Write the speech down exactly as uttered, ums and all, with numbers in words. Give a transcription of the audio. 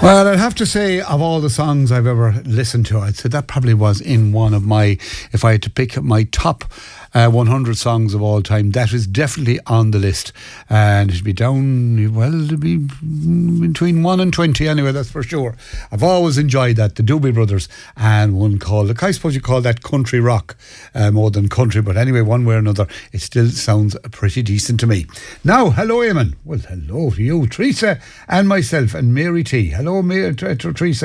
Well, I'd have to say, of all the songs I've ever listened to, I'd say that probably was in one of my, if I had to pick my top uh, one hundred songs of all time, that is definitely on the list. And it'd be down, well, it'd be between one and twenty anyway, that's for sure. I've always enjoyed that, the Doobie Brothers, and one called, I suppose you call that country rock uh, more than country, but anyway, one way or another, it still sounds pretty decent to me. Now, hello, Eamon. Well, hello to you, Teresa, and myself, and Mary T. Hello, Mary, Teresa.